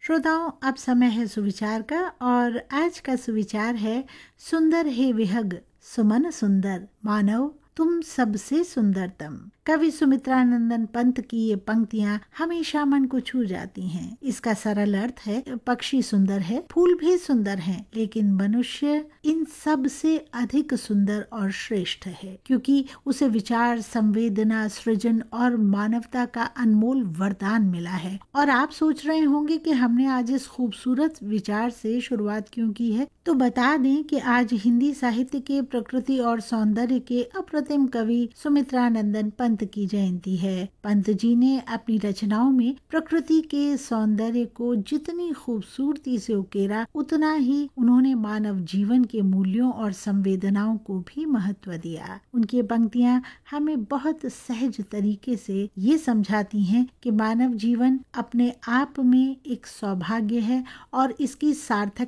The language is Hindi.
श्रोताओं, अब समय है सुविचार का और आज का सुविचार है सुंदर है विहग सुमन सुंदर मानव तुम सबसे सुंदरतम। कवि सुमित्रानंदन पंत की ये पंक्तियां हमेशा मन को छू जाती हैं। इसका सरल अर्थ है पक्षी सुंदर है, फूल भी सुंदर हैं, लेकिन मनुष्य इन सब से अधिक सुंदर और श्रेष्ठ है, क्योंकि उसे विचार, संवेदना, सृजन और मानवता का अनमोल वरदान मिला है। और आप सोच रहे होंगे कि हमने आज इस खूबसूरत विचार से शुरुआत क्यों की है, तो बता दें कि आज हिंदी साहित्य के प्रकृति और सौंदर्य के अप्रतिम कवि सुमित्रानंदन पंत की जयंती है। पंत जी ने अपनी रचनाओं में प्रकृति के सौंदर्य को जितनी खूबसूरती से उकेरा, उतना ही उन्होंने मानव जीवन के मूल्यों और संवेदनाओं को भी महत्व दिया। उनकी पंक्तियां हमें बहुत सहज तरीके से ये समझाती हैं कि मानव जीवन अपने आप में एक सौभाग्य है और इसकी सार्थकता